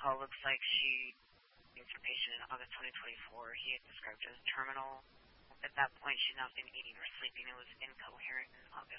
call looks like she, information in August 2024, he had described as terminal. At that point, she'd not been eating or sleeping. It was incoherent in August.